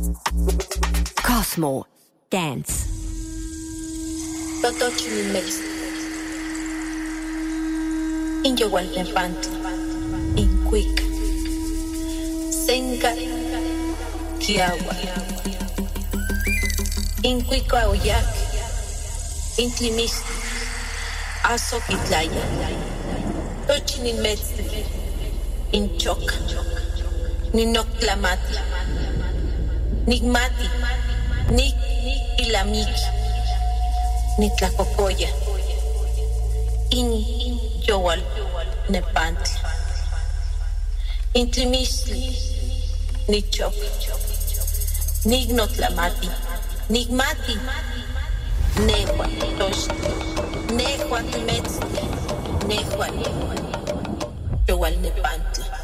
Cosmo Dance. Totochimilmex. Inyowalnepantli. Incuic. Senca. Kiawa. Incuico aoyac. Intlimistli. Azoquitlaya. Tochimilmetzli. Inchoc. Ninoctlamati. Nigmati. Nik ilamiki. Nitlacocoya. In yowal nepantli. Intlimistli. Nichop. Nignotlamati. Nigmati. Nehua toshti. Nehua timetzli. Nehua yowal nepantli.